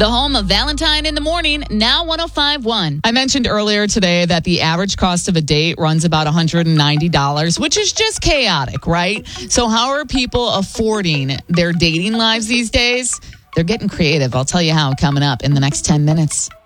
The home of Valentine in the Morning, now 105.1. I mentioned earlier today that the average cost of a date runs about $190, which is just chaotic, right? So how are people affording their dating lives these days? They're getting creative. I'll tell you how coming up in the next 10 minutes.